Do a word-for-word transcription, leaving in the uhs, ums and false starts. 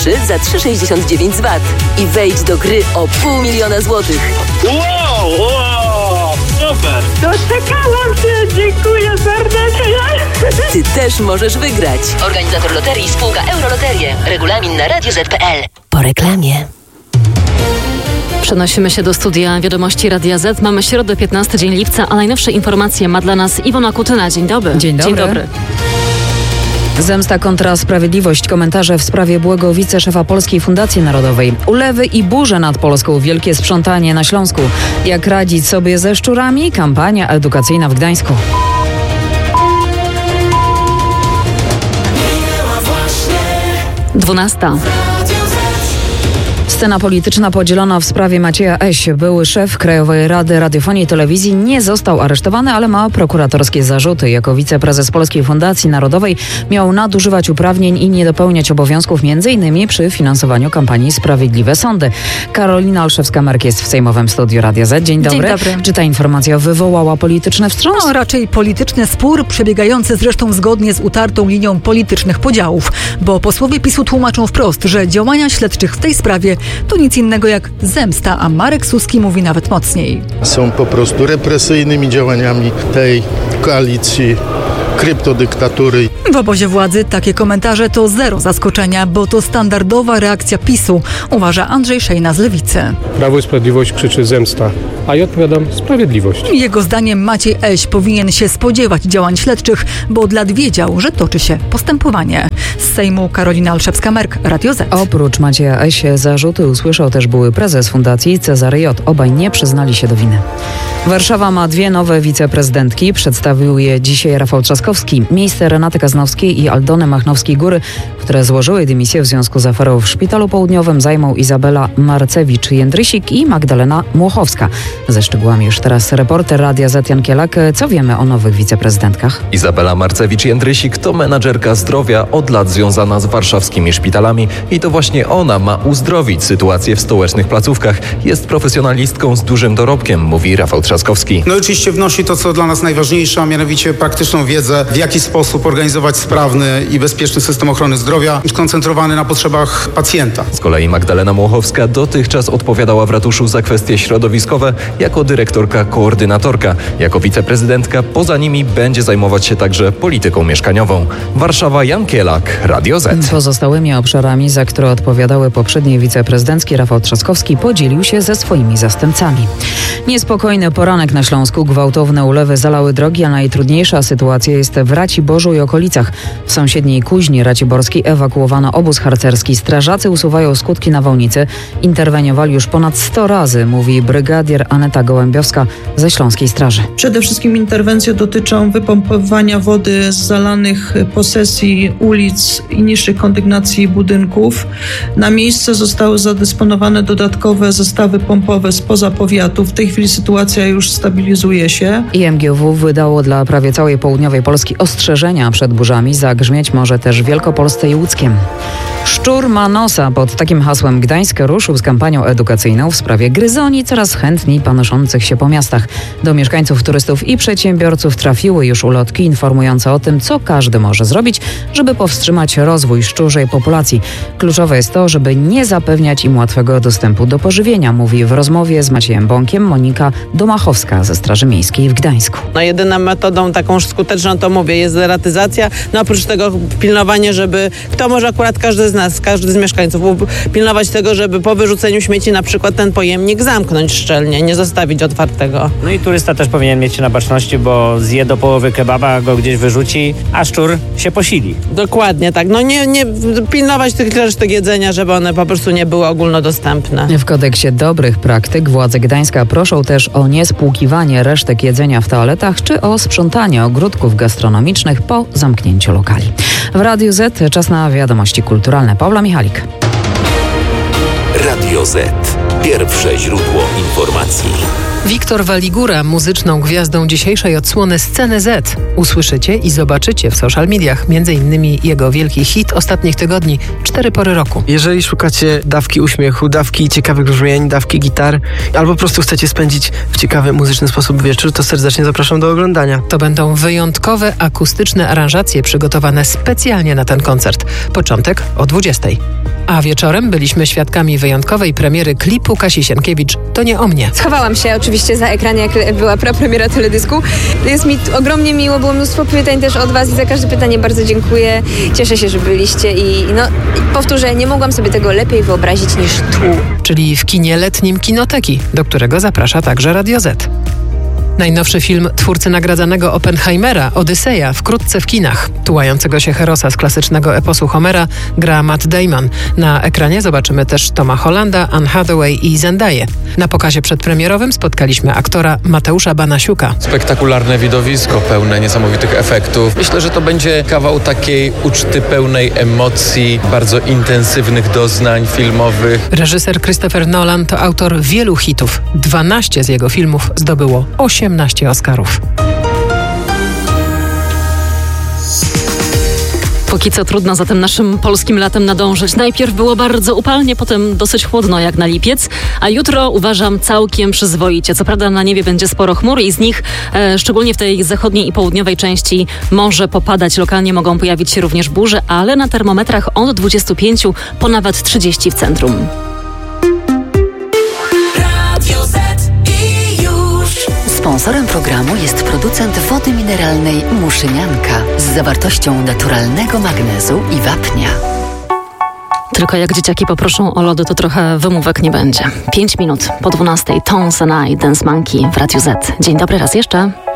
za trzy sześćdziesiąt dziewięć z V A T i wejdź do gry o pół miliona złotych. Wow, wow, super! Doczekałam się, dziękuję serdecznie. Ty też możesz wygrać. Organizator loterii spółka Euroloterie. Regulamin na radio zet kropka pe el. Po reklamie. Przenosimy się do studia Wiadomości Radia Z. Mamy środę, piętnasty dzień lipca, a najnowsze informacje ma dla nas Iwona Kutyna. Dzień dobry. Dzień dobry. Dzień dobry. Zemsta kontra sprawiedliwość. Komentarze w sprawie byłego wiceszefa Polskiej Fundacji Narodowej. Ulewy i burze nad Polską. Wielkie sprzątanie na Śląsku. Jak radzić sobie ze szczurami? Kampania edukacyjna w Gdańsku. dwunasta. Scena polityczna podzielona w sprawie Macieja Eś. Były szef Krajowej Rady Radiofonii i Telewizji nie został aresztowany, ale ma prokuratorskie zarzuty. Jako wiceprezes Polskiej Fundacji Narodowej miał nadużywać uprawnień i nie dopełniać obowiązków m.in. przy finansowaniu kampanii Sprawiedliwe Sądy. Karolina Olszewska-Merk jest w sejmowym studiu Radia Z. Dzień dobry. Dzień dobry. Czy ta informacja wywołała polityczny wstrząs? No, raczej polityczny spór, przebiegający zresztą zgodnie z utartą linią politycznych podziałów, bo posłowie PiSu tłumaczą wprost, że działania śledczych w tej sprawie to nic innego jak zemsta, a Marek Suski mówi nawet mocniej. Są po prostu represyjnymi działaniami tej koalicji kryptodyktatury. W obozie władzy takie komentarze to zero zaskoczenia, bo to standardowa reakcja PiSu, uważa Andrzej Szejna z Lewicy. Prawo i Sprawiedliwość krzyczy zemsta, a ja odpowiadam sprawiedliwość. Jego zdaniem Maciej Eś powinien się spodziewać działań śledczych, bo od lat wiedział, że toczy się postępowanie. Z Sejmu Karolina Olszewska-Merk, Radio Z. Oprócz Macieja Eś zarzuty usłyszał też były prezes Fundacji Cezary J. Obaj nie przyznali się do winy. Warszawa ma dwie nowe wiceprezydentki. Przedstawił je dzisiaj Rafał Trzaskowski. Miejsce Renaty Kaznowskiej i Aldony Machnowskiej-Góry, które złożyły dymisję w związku z aferą w Szpitalu Południowym, zajmą Izabela Marcewicz-Jędrysik i Magdalena Młochowska. Ze szczegółami już teraz reporter Radia Z Jan Kielak. Co wiemy o nowych wiceprezydentkach? Izabela Marcewicz-Jędrysik to menadżerka zdrowia od lat związana z warszawskimi szpitalami i to właśnie ona ma uzdrowić sytuację w stołecznych placówkach. Jest profesjonalistką z dużym dorobkiem, mówi Rafał Trzaskowski. No oczywiście wnosi to, co dla nas najważniejsze, a mianowicie praktyczną wiedzę, w jaki sposób organizować sprawny i bezpieczny system ochrony zdrowia, skoncentrowany na potrzebach pacjenta. Z kolei Magdalena Młochowska dotychczas odpowiadała w ratuszu za kwestie środowiskowe jako dyrektorka koordynatorka. Jako wiceprezydentka poza nimi będzie zajmować się także polityką mieszkaniową. Warszawa, Jan Kielak, Radio Z. Pozostałymi obszarami, za które odpowiadały poprzednie wiceprezydenckie, Rafał Trzaskowski podzielił się ze swoimi zastępcami. Niespokojny poranek na Śląsku. Gwałtowne ulewy zalały drogi, a najtrudniejsza sytuacja jest w Raciborzu i okolicach. W sąsiedniej Kuźni Raciborskiej ewakuowano obóz harcerski. Strażacy usuwają skutki nawałnicy. Interweniowali już ponad sto razy, mówi brygadier Aneta Gołębiowska ze Śląskiej Straży. Przede wszystkim interwencje dotyczą wypompowania wody z zalanych posesji, ulic i niższych kondygnacji budynków. Na miejsce zostały zadysponowane dodatkowe zestawy pompowe spoza powiatu. W tej chwili sytuacja już stabilizuje się. I M G W wydało dla prawie całej południowej Polski ostrzeżenia przed burzami. Zagrzmieć może też w Wielkopolsce i Łódzkiem. Szczur ma nosa. Pod takim hasłem Gdańsk ruszył z kampanią edukacyjną w sprawie gryzoni coraz chętniej panoszących się po miastach. Do mieszkańców, turystów i przedsiębiorców trafiły już ulotki informujące o tym, co każdy może zrobić, żeby powstrzymać rozwój szczurzej populacji. Kluczowe jest to, żeby nie zapewniać im łatwego dostępu do pożywienia, mówi w rozmowie z Maciejem Bąkiem Monika Domachowska ze Straży Miejskiej w Gdańsku. No jedyną metodą taką skuteczną, to mówię, jest deratyzacja. No oprócz tego pilnowanie, żeby kto może akurat każdy z nas, każdy z mieszkańców pilnować tego, żeby po wyrzuceniu śmieci na przykład ten pojemnik zamknąć szczelnie, nie zostawić otwartego. No i turysta też powinien mieć się na baczności, bo zje do połowy kebaba, go gdzieś wyrzuci, a szczur się posili. Dokładnie tak. No nie, nie pilnować tych resztek jedzenia, żeby one po prostu nie były ogólnodostępne. W kodeksie dobrych praktyk władze Gdańska proszą też o niespłukiwanie resztek jedzenia w toaletach czy o sprzątanie ogródków gastronomicznych po zamknięciu lokali. W Radiu Z czas na wiadomości kulturalne. Paula Michalik. Radio Z. Pierwsze źródło informacji. Wiktor Waligura, muzyczną gwiazdą dzisiejszej odsłony Sceny Z. Usłyszycie i zobaczycie w social mediach między innymi jego wielki hit ostatnich tygodni Cztery pory roku. Jeżeli szukacie dawki uśmiechu, dawki ciekawych brzmień, dawki gitar, albo po prostu chcecie spędzić w ciekawy muzyczny sposób wieczór, to serdecznie zapraszam do oglądania. To będą wyjątkowe akustyczne aranżacje przygotowane specjalnie na ten koncert. Początek o dwudziestej. A wieczorem byliśmy świadkami wyjątkowej premiery klipu Kasi Sienkiewicz To nie o mnie. Schowałam się oczywiście za ekran, jak była prapremiera teledysku. Jest mi ogromnie miło, było mnóstwo pytań też od was i za każde pytanie bardzo dziękuję. Cieszę się, że byliście i no powtórzę, nie mogłam sobie tego lepiej wyobrazić niż tu. Czyli w kinie letnim Kinoteki, do którego zaprasza także Radio Z. Najnowszy film twórcy nagradzanego Oppenheimera, Odyseja, wkrótce w kinach. Tułającego się herosa z klasycznego eposu Homera gra Matt Damon. Na ekranie zobaczymy też Toma Hollanda, Anne Hathaway i Zendaję. Na pokazie przedpremierowym spotkaliśmy aktora Mateusza Banasiuka. Spektakularne widowisko, pełne niesamowitych efektów. Myślę, że to będzie kawał takiej uczty pełnej emocji, bardzo intensywnych doznań filmowych. Reżyser Christopher Nolan to autor wielu hitów. dwanaście z jego filmów zdobyło osiemnaście Oscarów. Póki co trudno za tym naszym polskim latem nadążyć. Najpierw było bardzo upalnie, potem dosyć chłodno jak na lipiec, a jutro uważam całkiem przyzwoicie. Co prawda na niebie będzie sporo chmur i z nich, e, szczególnie w tej zachodniej i południowej części, może popadać. Lokalnie mogą pojawić się również burze, ale na termometrach od dwudziestu pięciu po nawet trzydzieści w centrum. Sponsorem programu jest producent wody mineralnej Muszynianka z zawartością naturalnego magnezu i wapnia. Tylko jak dzieciaki poproszą o lody, to trochę wymówek nie będzie. Pięć minut po dwunastej. Tones and I, Dance Monkey w Radiu Z. Dzień dobry raz jeszcze.